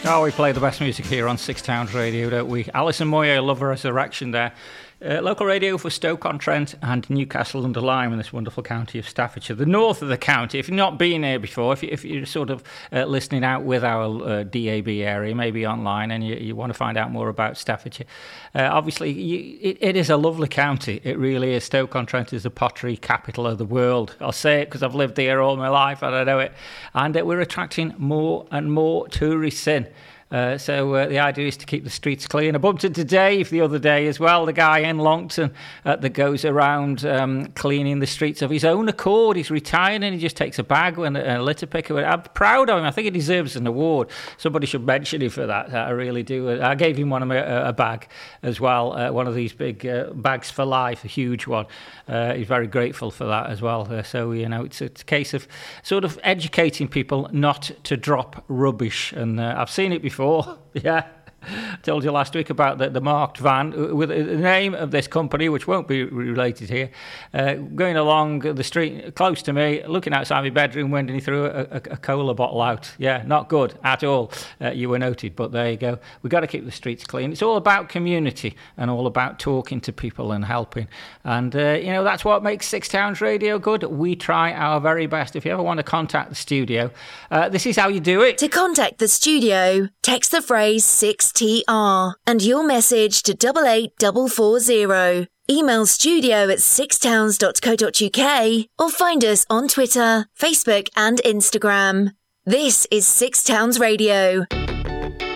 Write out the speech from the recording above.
Oh, we play the best music here on Six Towns Radio, don't we? Alison Moyet, Love Resurrection there. Local radio for Stoke-on-Trent and Newcastle-under-Lyme in this wonderful county of Staffordshire, the north of the county. If you've not been here before, if you're sort of listening out with our DAB area, maybe online, and you want to find out more about Staffordshire, obviously it is a lovely county. It really is. Stoke-on-Trent is the pottery capital of the world. I'll say it because I've lived here all my life and I know it. And we're attracting more and more tourists in. So the idea is to keep the streets clean. I bumped into Dave the other day as well, the guy in Longton that goes around cleaning the streets of his own accord. He's retired and he just takes a bag and a litter picker. I'm proud of him. I think he deserves an award. Somebody should mention him for that. I really do. I gave him a bag as well, one of these big bags for life, a huge one. He's very grateful for that as well. So, you know, it's a case of sort of educating people not to drop rubbish. And I've seen it before. Yeah, I told you last week about the marked van with the name of this company, which won't be related here, going along the street close to me, looking outside my bedroom window, and he threw a cola bottle out. Yeah, not good at all. You were noted, but there you go. We've got to keep the streets clean. It's all about community and all about talking to people and helping. And, you know, that's what makes Six Towns Radio good. We try our very best. If you ever want to contact the studio, this is how you do it. To contact the studio, text the phrase 6TR and your message to 88440. Email studio@sixtowns.co.uk or find us on Twitter, Facebook and Instagram. This is Six Towns Radio.